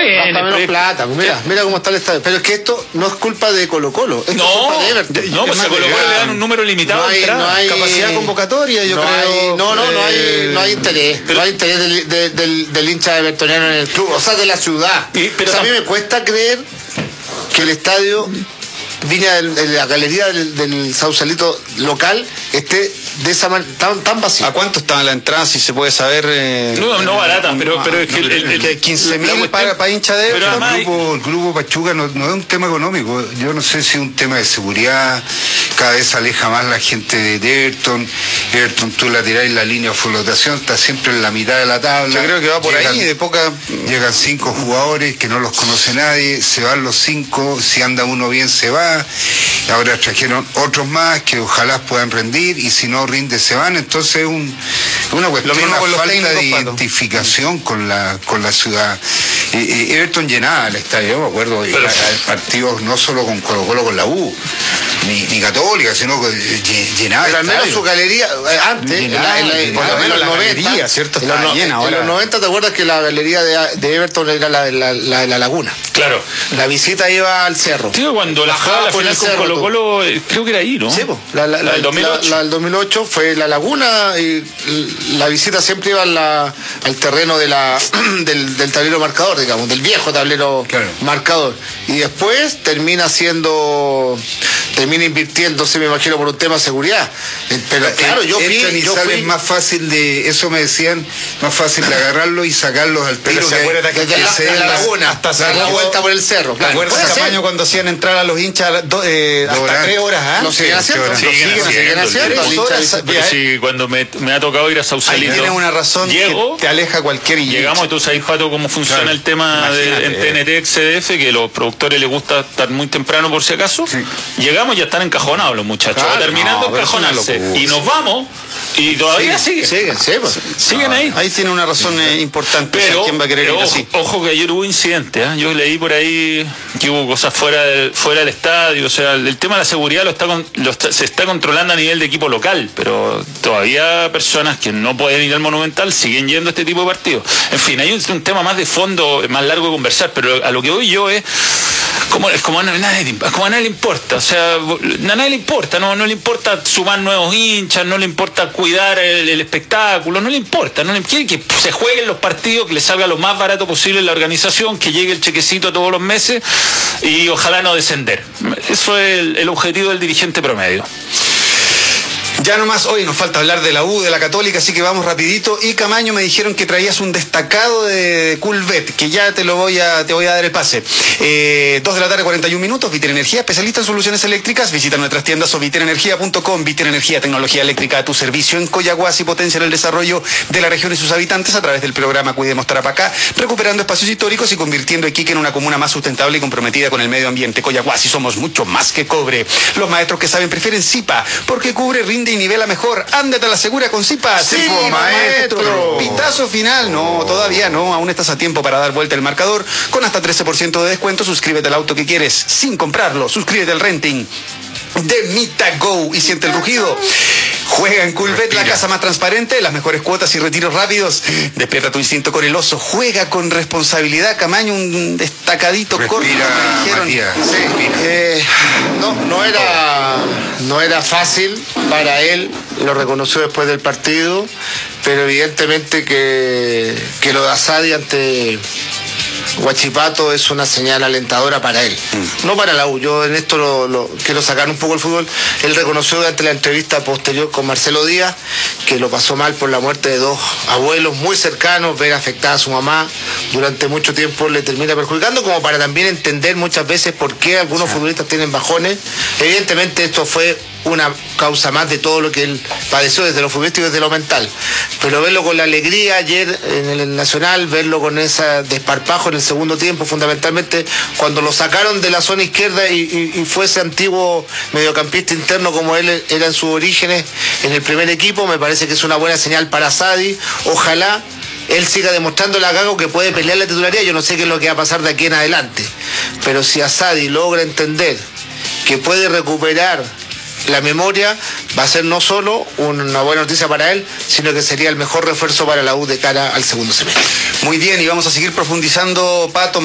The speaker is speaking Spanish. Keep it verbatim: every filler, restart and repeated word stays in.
bien. Gasta menos plata. Mira, mira cómo está el estadio. Pero es que esto no es culpa de Colo-Colo. Esto no, es culpa de Everton. No, pues a Colo-Colo le dan un número limitado no hay, de no hay capacidad convocatoria, yo no creo. Hay, no, no, no hay, eh, no hay interés. pero, no hay interés del, del, del, del hincha evertoniano en el club, o sea, de la ciudad. Y, pero o sea, a mí me cuesta creer que el estadio Viña del, de la galería del, del Sausalito local esté de esa manera tan, tan vacío. ¿A cuánto estaba la entrada, si se puede saber? Eh, no, no barata, pero, pero es que el, el, el, quince mil para, para hincha de pero el grupo, el grupo Pachuca no, no es un tema económico. Yo no sé si es un tema de seguridad. Cada vez aleja más la gente de Everton. Everton, tú la tirás en la línea de flotación, está siempre en la mitad de la tabla. Yo creo que va por llegan, ahí, de poca. Llegan cinco jugadores que no los conoce nadie, se van los cinco, si anda uno bien se va. Ahora trajeron otros más que ojalá puedan rendir, y si no rinde se van. Entonces es un, una cuestión, una falta técnicos, de identificación con la con la ciudad. Eh, eh, Everton llenaba el estadio, yo me acuerdo, de partidos no solo con Colo-Colo, con la U, ni, ni Católica, sino que llenaba. Pero al menos su galería, eh, antes, llenaba, en la, en la, por lo menos la galería, ¿cierto? En los, no, llena, en los noventa, ¿te acuerdas que la galería de, de Everton era la de la, la, la, la Laguna? Claro. La visita iba al cerro. Sí, cuando la jugaba la final con Colo-Colo, creo que era ahí, ¿no? Sí, pues. La, la, la, del dos mil ocho. La, la del dos mil ocho fue la Laguna, y la visita siempre iba a la, al terreno de la, del, del tablero marcador, digamos, del viejo tablero claro. marcador. Y después termina siendo, termina invirtiéndose, me imagino, por un tema de seguridad. Pero claro, yo fui... Yo fui es más fácil de, eso me decían, más fácil de agarrarlo y sacarlos al tiro. Pero se acuerda que, que, que se la, la Laguna, hasta dar la vuelta por el cerro. ¿Te acuerdas el tamaño cuando hacían entrar a los hinchas do, eh, hasta horas. tres horas? ¿Ah? Lo siguen haciendo. Lo siguen haciendo. Pero si cuando me, me ha tocado ir a Sausalito, tienes una razón llego, que te aleja cualquier hincha. Llegamos, y tú sabes, Pato, cómo funciona claro. el tema de, en T N T X D F, que a los productores les gusta estar muy temprano por si acaso. Sí. Llegamos y ya están encajonados los muchachos, claro, terminando de no, encajonarse. Y nos vamos, y todavía siguen. Siguen, siguen, sí, siguen ahí. Ahí tiene una razón eh, importante. Pero, ¿quién va a querer pero ir ojo, así? Ojo que ayer hubo incidentes, ¿eh? Yo leí por ahí que hubo cosas fuera del, fuera del estadio, o sea, el, el tema de la seguridad lo está, con, lo está se está controlando a nivel de equipo local, pero todavía personas que no pueden ir al Monumental siguen yendo a este tipo de partidos. En fin, hay un, un tema más de fondo, más largo de conversar, pero a lo que voy yo es como, es como a nadie, como a nadie le importa, o sea, a nadie le importa, no, no le importa sumar nuevos hinchas, no le importa cuidar el, el espectáculo, no le importa, no le quiere que se jueguen los partidos, que le salga lo más barato posible en la organización, que llegue el chequecito todos los meses y ojalá no descender. Eso es el, el objetivo del dirigente promedio. Ya nomás, hoy nos falta hablar de la U, de la Católica, así que vamos rapidito. Y Camaño, me dijeron que traías un destacado de Coolbet, que ya te lo voy a, te voy a dar el pase. Eh, dos de la tarde, cuarenta y un minutos, Viter Energía, especialista en soluciones eléctricas. Visita nuestras tiendas o viter energía punto com. Viter Energía, tecnología eléctrica a tu servicio en Coyahuasi, potencia el desarrollo de la región y sus habitantes a través del programa Cuidemos Tarapacá, recuperando espacios históricos y convirtiendo a Iquique en una comuna más sustentable y comprometida con el medio ambiente. Coyahuasi, somos mucho más que cobre. Los maestros que saben prefieren Zipa, porque cubre, rinde y nivela mejor. Ándate a la segura con Zipa. Sí, maestro. maestro. Pitazo final. No, todavía no. Aún estás a tiempo para dar vuelta el marcador. Con hasta trece por ciento de descuento, suscríbete al auto que quieres sin comprarlo. Suscríbete al renting de MitaGo y siente el rugido. Juega en Coolbet, la casa más transparente, las mejores cuotas y retiros rápidos. Despierta tu instinto con el oso. Juega con responsabilidad. Camaño, un destacadito respira, corto. Me dijeron. Matías, sí, eh, no, no era, no era fácil para él. Lo reconoció después del partido, pero evidentemente que, que lo de Asadi ante Huachipato es una señal alentadora para él, mm. no para la U. Yo en esto lo, lo quiero sacar un poco el fútbol. Él reconoció durante la entrevista posterior con Marcelo Díaz que lo pasó mal por la muerte de dos abuelos muy cercanos. Ver afectada a su mamá durante mucho tiempo le termina perjudicando, como para también entender muchas veces por qué algunos sí. futbolistas tienen bajones. Evidentemente esto fue una causa más de todo lo que él padeció desde lo futbolístico y desde lo mental, pero verlo con la alegría ayer en el Nacional, verlo con ese desparpajo en el segundo tiempo, fundamentalmente cuando lo sacaron de la zona izquierda y, y, y fue ese antiguo mediocampista interno como él era en sus orígenes en el primer equipo, me parece que es una buena señal para Asadi. Ojalá él siga demostrando a Gago que puede pelear la titularidad. Yo no sé qué es lo que va a pasar de aquí en adelante, pero si Asadi logra entender que puede recuperar la memoria, va a ser no solo una buena noticia para él, sino que sería el mejor refuerzo para la U de cara al segundo semestre. Muy bien, y vamos a seguir profundizando, Pato.